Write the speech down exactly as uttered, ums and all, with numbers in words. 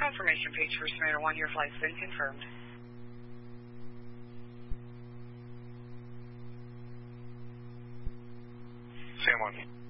Confirmation page for Smyrna one, your flight's been confirmed. Sam one.